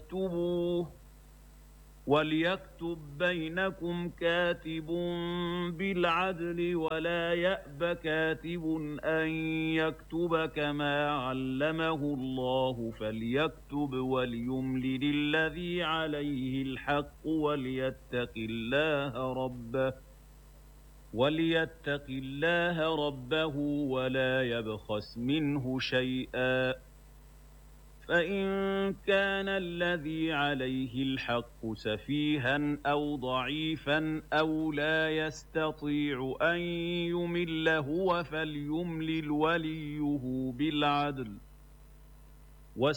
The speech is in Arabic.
وليكتب بينكم كاتب بالعدل ولا يأب كاتب أن يكتب كما علمه الله فليكتب وليملل الذي عليه الحق وليتق الله ربه ولا يبخس منه شيئا فإن كان الذي عليه الحق سفيها أو ضعيفا أو لا يستطيع أن يمل هو فليملل وليه بالعدل